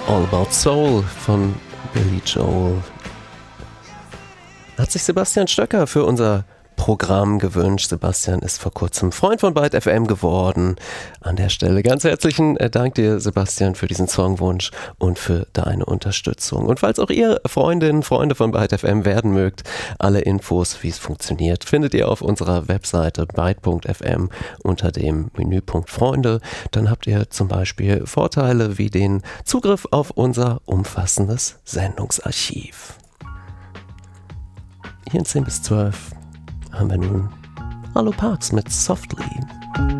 All About Soul von Billy Joel. Hat sich Sebastian Stöcker für unser Programm gewünscht. Sebastian ist vor kurzem Freund von Byte FM geworden. An der Stelle ganz herzlichen Dank dir, Sebastian, für diesen Songwunsch und für deine Unterstützung. Und falls auch ihr Freundinnen, Freunde von Byte FM werden mögt, alle Infos, wie es funktioniert, findet ihr auf unserer Webseite byte.fm unter dem Menüpunkt Freunde. Dann habt ihr zum Beispiel Vorteile wie den Zugriff auf unser umfassendes Sendungsarchiv. Hier in 10 bis 12 haben wir nun Arlo Parks mit Softly.